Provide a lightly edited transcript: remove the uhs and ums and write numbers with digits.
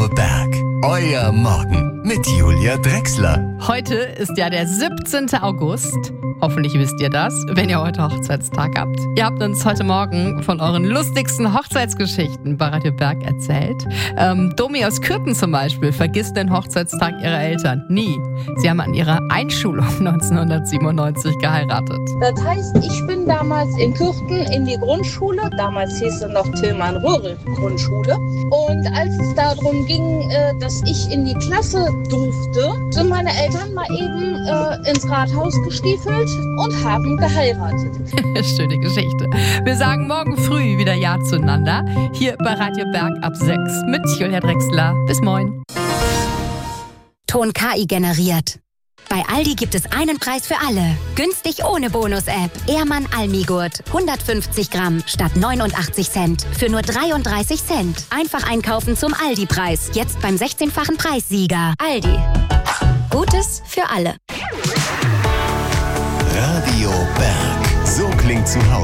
Radio Berg. Euer Morgen mit Julia Drechsler. Heute ist ja der 17. August. Hoffentlich wisst ihr das, wenn ihr heute Hochzeitstag habt. Ihr habt uns heute Morgen von euren lustigsten Hochzeitsgeschichten bei Radio Berg erzählt. Domi aus Kürten zum Beispiel vergisst den Hochzeitstag ihrer Eltern nie. Sie haben an ihrer Einschulung 1997 geheiratet. Das heißt, ich bin damals in Kürten in die Grundschule, damals hieß es noch Tillmann-Röhre-Grundschule. Und als es darum ging, dass ich in die Klasse durfte, sind meine Eltern mal eben ins Rathaus gestiefelt und haben geheiratet. Schöne Geschichte. Wir sagen morgen früh wieder Ja zueinander. Hier bei Radio Berg ab 6 mit Julia Drechsler. Bis morgen. Ton KI generiert. Bei Aldi gibt es einen Preis für alle. Günstig ohne Bonus-App. Ehrmann Almigurt. 150 Gramm statt 89 Cent. Für nur 33 Cent. Einfach einkaufen zum Aldi-Preis. Jetzt beim 16-fachen Preissieger. Aldi. Gutes für alle. Radio Berg. So klingt zu Hause.